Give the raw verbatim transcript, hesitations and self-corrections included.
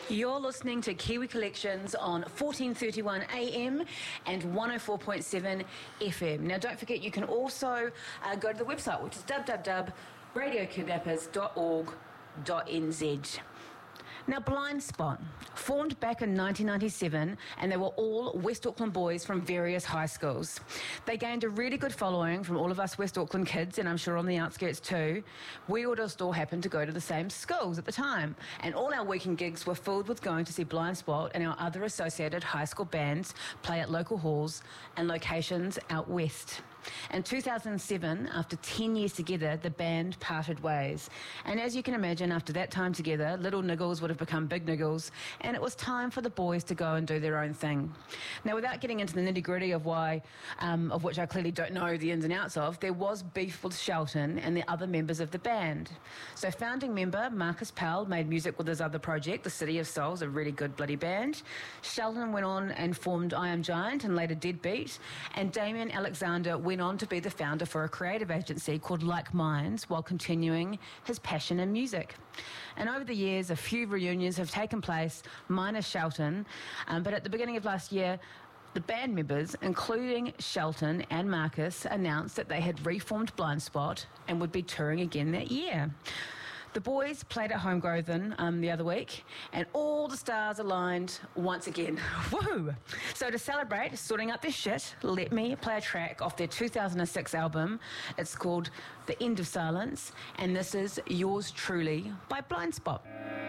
You're listening to Kiwi Collections on fourteen thirty-one A M and one oh four point seven F M. Now, don't forget, you can also uh, go to the website, which is w w w dot radio kidnappers dot org dot n z. Now, Blind Spot, formed back in nineteen ninety-seven, and they were all West Auckland boys from various high schools. They gained a really good following from all of us West Auckland kids, and I'm sure on the outskirts too. We all just all happened to go to the same schools at the time, and all our weekend gigs were filled with going to see Blind Spot and our other associated high school bands play at local halls and locations out west. In two thousand seven, after ten years together, the band parted ways. And as you can imagine, after that time together, little niggles would have become big niggles, and it was time for the boys to go and do their own thing. Now, without getting into the nitty-gritty of why, um, of which I clearly don't know the ins and outs of, there was beef with Shelton and the other members of the band. So founding member Marcus Powell made music with his other project, the City of Souls, a really good bloody band. Shelton went on and formed I Am Giant and later Deadbeat, and Damien Alexander went on to be the founder for a creative agency called Like Minds while continuing his passion in music. And over the years, a few reunions have taken place, minus Shelton, um, but at the beginning of last year, the band members, including Shelton and Marcus, announced that they had reformed Blind Spot and would be touring again that year. The boys played at Homegrown um, the other week, and all the stars aligned once again. Woohoo! So to celebrate sorting out their shit, let me play a track off their two thousand six album. It's called The End of Silence, and this is Yours Truly by Blind Spot.